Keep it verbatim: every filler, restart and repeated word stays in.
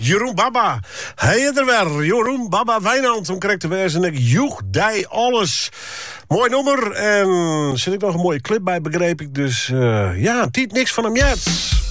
Jeroen Baba. Hij is er weer. Jeroen Baba Wijnand, om correct te wezen. Ik joeg die alles. Mooi nummer. En er zit ik nog een mooie clip bij, begreep ik. Dus uh, ja, tiet niks van hem jet.